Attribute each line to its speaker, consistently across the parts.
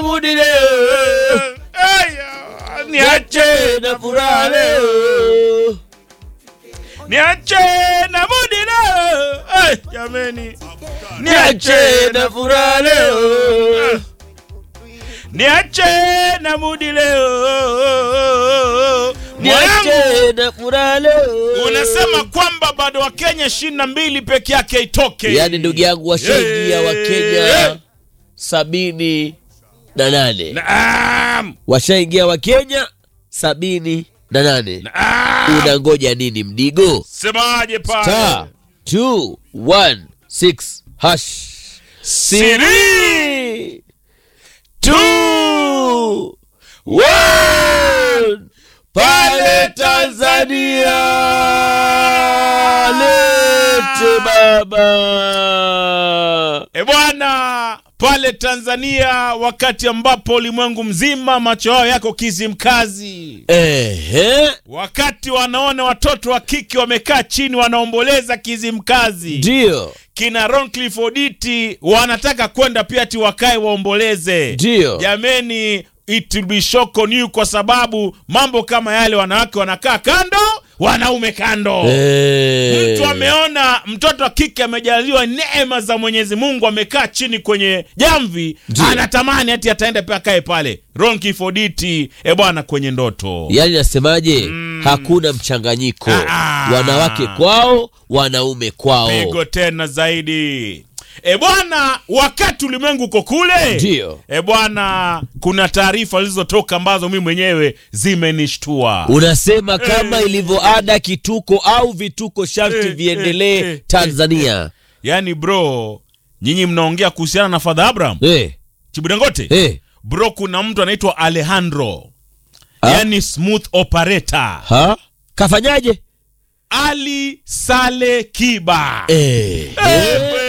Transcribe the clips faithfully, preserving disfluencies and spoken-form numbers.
Speaker 1: mudi leo, niache na furaha leo, niache na mudi leo, ay jameni, niache na furaha leo, niache na mudi leo, niache na furaha leo. Unasema kwamba bado wa Kenya ishirini na mbili peke yake itoke.
Speaker 2: Yaani ndugu yangu washaingia wa Kenya sabini na nane.
Speaker 1: Naam.
Speaker 2: Washaingia wa Kenya sabini na nane.
Speaker 1: Naam.
Speaker 2: Unangoja nini mdigo?
Speaker 1: Semaje pale?
Speaker 2: Star two one six hash siri two one pale Tanzania lete baba.
Speaker 1: E bwana, pale Tanzania wakati ambapo ulimwengu mzima macho yao yako Kizimkazi.
Speaker 2: Ehe.
Speaker 1: Wakati wanaona watoto wa kike wamekaa chini wanaomboleza Kizimkazi.
Speaker 2: Ndio.
Speaker 1: Kina Roncliffe Oditi wanataka kwenda pia ati wakae waomboleze.
Speaker 2: Ndio.
Speaker 1: Jameni, it will be shock on you kwa sababu mambo kama yale wanawake wanakaa kando, wanaume kando.
Speaker 2: Hey.
Speaker 1: Mtu ameona mtoto wa kike amejaliwa neema za Mwenyezi Mungu amekaa chini kwenye jamvi, Jee. anatamani ati ataenda pia kae pale. Roncliffe Oditi e bwana kwenye ndoto.
Speaker 2: Yaani nasemaje? Mm. Hakuna mchanganyiko.
Speaker 1: Ah.
Speaker 2: Wanawake kwao, wanaume kwao.
Speaker 1: Pigo tena zaidi. E bwana, wakati ulimwengu uko kule,
Speaker 2: ndio.
Speaker 1: E bwana, kuna taarifa zilizotoka ambazo mimi mwenyewe zimenishtua.
Speaker 2: Unasema kama e, ilivyo ada kituko au vituko sharti e, viendelee e, e, Tanzania. E,
Speaker 1: yaani bro, nyinyi mnaongea kuhusiana na Father Abraham
Speaker 2: e.
Speaker 1: Chibudangote
Speaker 2: e.
Speaker 1: Bro, kuna mtu anaitwa Alejandro ha? Yaani smooth operator
Speaker 2: ha? Kafanyaje?
Speaker 1: Ali Sale Kiba
Speaker 2: e.
Speaker 1: e, e.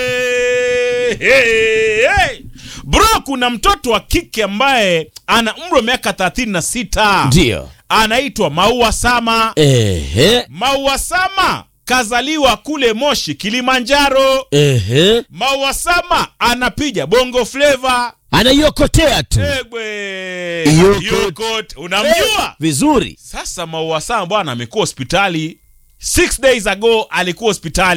Speaker 1: Hey, hey. Bro, kuna mtoto wa kike ambaye ana umri wa miaka thelathini na sita.
Speaker 2: Ndio.
Speaker 1: Anaitwa Maua Sama.
Speaker 2: Ehe.
Speaker 1: Maua Sama kazaliwa kule Moshi, Kilimanjaro.
Speaker 2: Ehe.
Speaker 1: Maua Sama anapiga bongo flavor.
Speaker 2: Anayokotea tu.
Speaker 1: Egwe.
Speaker 2: Yokot.
Speaker 1: Yokot. Unamjua?
Speaker 2: Hey, vizuri.
Speaker 1: Sasa Maua Sama bwana amekuwa hospitali. Six days ago alikuwa hospitali.